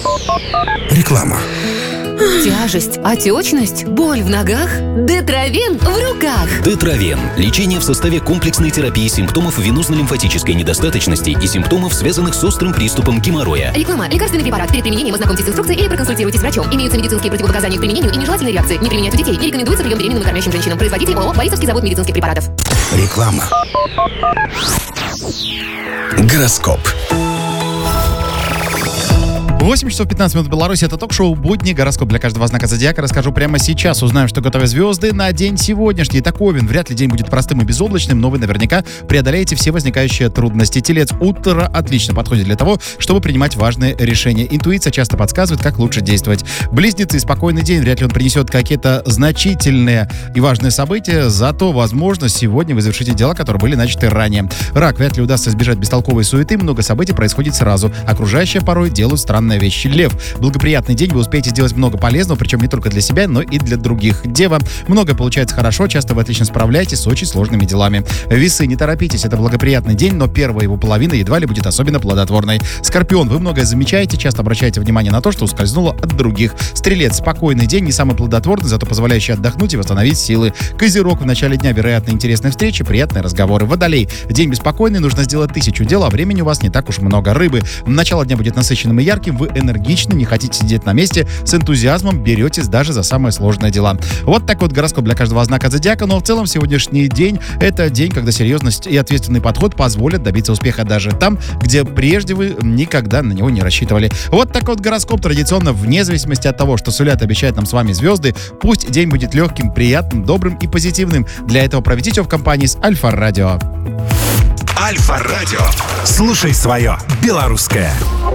Реклама. Тяжесть, отечность, боль в ногах? Детравен в руках. Детравен. Лечение в составе комплексной терапии симптомов венозно-лимфатической недостаточности и симптомов, связанных с острым приступом геморроя. Реклама. Лекарственный препарат. Перед применением ознакомьтесь с инструкцией или проконсультируйтесь с врачом. Имеются медицинские противопоказания к применению и нежелательные реакции. Не применять у детей. Не рекомендуется прием беременным и кормящим женщинам. Производитель ООО «Борисовский завод медицинских препаратов». Реклама. Гороскоп. 8 часов 15 минут в Беларуси. Это ток-шоу «Будни». Гороскоп для каждого знака зодиака. Расскажу прямо сейчас. Узнаем, что готовят звезды на день сегодняшний. Итак, Овен. Вряд ли день будет простым и безоблачным, но вы наверняка преодолеете все возникающие трудности. Телец. Утро отлично подходит для того, чтобы принимать важные решения. Интуиция часто подсказывает, как лучше действовать. Близнецы. Спокойный день. Вряд ли он принесет какие-то значительные и важные события. Зато, возможно, сегодня вы завершите дела, которые были начаты ранее. Рак. Вряд ли удастся избежать бестолковой суеты. Много событий происходит сразу. Окружающие порой делают странные вещи. Лев. Благоприятный день, вы успеете сделать много полезного, причем не только для себя, но и для других. Дева. Много получается хорошо, часто вы отлично справляетесь с очень сложными делами. Весы. Не торопитесь, это благоприятный день, но первая его половина едва ли будет особенно плодотворной. Скорпион. Вы многое замечаете, часто обращаете внимание на то, что ускользнуло от других. Стрелец. Спокойный день, не самый плодотворный, зато позволяющий отдохнуть и восстановить силы. Козерог. В начале дня, вероятно, интересные встречи, приятные разговоры. Водолей. День беспокойный, нужно сделать 1000 дел, а времени у вас не так уж много. Рыбы. Начало дня будет насыщенным и ярким, вы энергичны, не хотите сидеть на месте, с энтузиазмом беретесь даже за самые сложные дела. Вот так вот гороскоп для каждого знака зодиака, но в целом сегодняшний день — это день, когда серьезность и ответственный подход позволят добиться успеха даже там, где прежде вы никогда на него не рассчитывали. Вот так вот гороскоп традиционно, вне зависимости от того, что сулят и обещают нам с вами звезды, пусть день будет легким, приятным, добрым и позитивным. Для этого проведите его в компании с Альфа-Радио. Альфа-Радио. Слушай свое белорусское.